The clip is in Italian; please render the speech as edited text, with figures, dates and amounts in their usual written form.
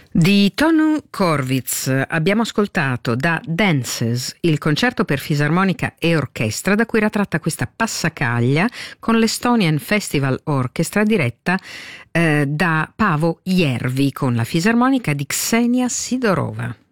Di Tonu Korvitz abbiamo ascoltato da Dances, il concerto per fisarmonica e orchestra da cui era tratta questa passacaglia con l'Estonian Festival Orchestra diretta da Paavo Järvi con la fisarmonica di Ksenia Sidorova.